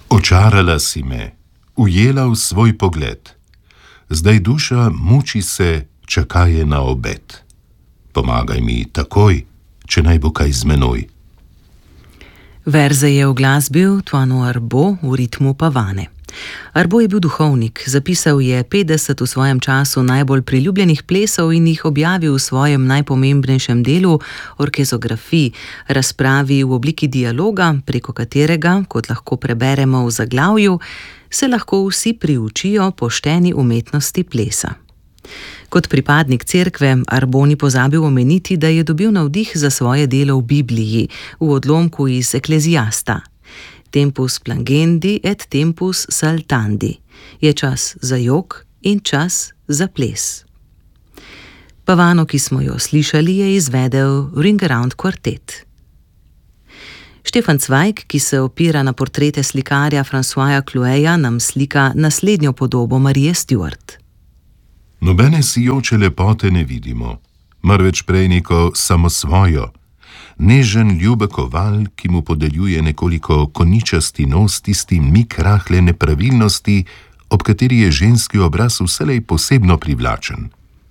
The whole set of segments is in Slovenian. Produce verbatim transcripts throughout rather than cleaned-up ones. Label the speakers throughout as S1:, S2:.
S1: Očarala si me, ujela v svoj pogled. Zdaj duša muči se, čakaje na obed. Pomagaj mi takoj, če naj bo kaj z menoj.
S2: Verze je uglasbil Toine Arbaud v ritmu Pavane. Arbaud je bil duhovnik, zapisal je petdeset v svojem času najbolj priljubljenih plesov in jih objavil v svojem najpomembnejšem delu, orkezografiji, razpravi v obliki dialoga, preko katerega, kot lahko preberemo v zaglavju, se lahko vsi priučijo pošteni umetnosti plesa. Kot pripadnik cerkve Arbaud ni pozabil omeniti, da je dobil navdih za svoje delo v Bibliji, v odlomku iz Ekleziasta. Tempus plangendi et tempus saltandi. Je čas za jok in čas za ples. Pavano, ki smo jo slišali, je izvedel Ring Around Quartet. Stefan Zweig, ki se opira na portrete slikarja Françoisa Cloueta, nam slika naslednjo podobo Marije Stuart.
S1: Nobene sijoče lepote ne vidimo, marveč prej neko samosvojo, nežen ljubek oval, ki mu podeljuje nekoliko koničasti nos tisti mik rahle nepravilnosti, ob kateri je ženski obraz vselej posebno privlačen.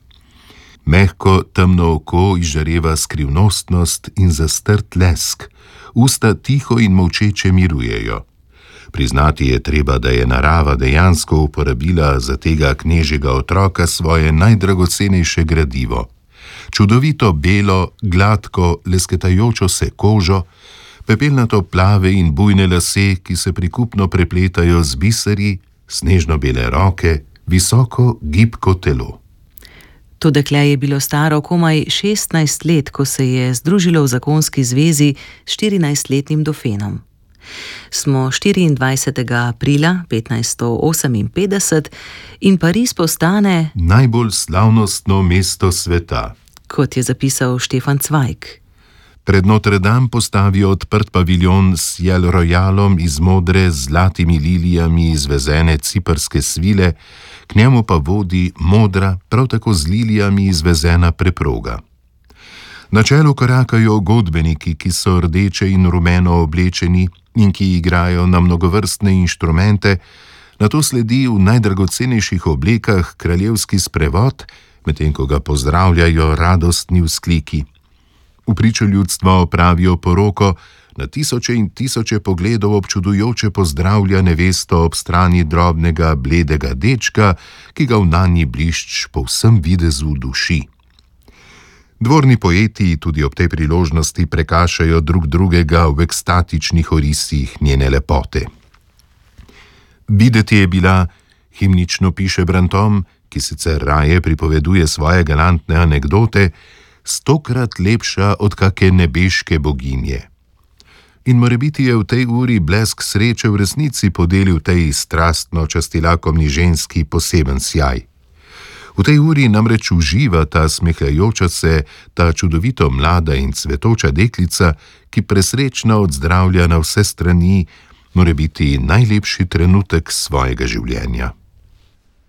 S1: Mehko temno oko izžareva skrivnostnost in zastrt lesk, usta tiho in molčeče mirujejo. Priznati je treba, da je narava dejansko uporabila za tega knežjega otroka svoje najdragocenejše gradivo. Čudovito belo, gladko, lesketajočo se kožo, pepelnato plave in bujne lase, ki se prikupno prepletajo z biseri, snežno bele roke, visoko, gibko telo.
S2: To dekle je bilo staro komaj šestnajst let, ko se je združilo v zakonski zvezi s štirinajstletnim Dauphinom. Smo štiriindvajsetega aprila petnajststo oseminpetdeset in Pariz postane
S1: najbolj slavnostno mesto sveta,
S2: kot je zapisal Stefan Zweig.
S1: Pred Notre Dame postavijo odprt paviljon s Ciel Royalom iz modre z zlatimi lilijami izvezene ciprske svile, k njemu pa vodi modra, prav tako z lilijami izvezena preproga. Na čelu korakajo godbeniki, ki so rdeče in rumeno oblečeni in ki igrajo na mnogovrstne inštrumente, nato sledi v najdragocenejših oblekah kraljevski sprevod, medtem ko ga pozdravljajo radostni vzkliki. V pričo ljudstva opravijo poroko, na tisoče in tisoče pogledov občudujoče pozdravlja nevesto ob strani drobnega bledega dečka, ki ga v nanji blišč po vsem videzu duši. Dvorni poeti tudi ob tej priložnosti prekašajo drug drugega v ekstatičnih orisih njene lepote. Videti je bila, himnično piše Brantome, ki sicer raje pripoveduje svoje galantne anekdote, stokrat lepša od kake nebeške boginje. In morebiti je v tej uri blesk sreče v resnici podelil tej strastno častilakomni ženski poseben sijaj. V tej uri namreč uživa ta smehljajoča se, ta čudovito mlada in cvetoča deklica, ki presrečna odzdravlja na vse strani, morebiti najlepši trenutek svojega življenja.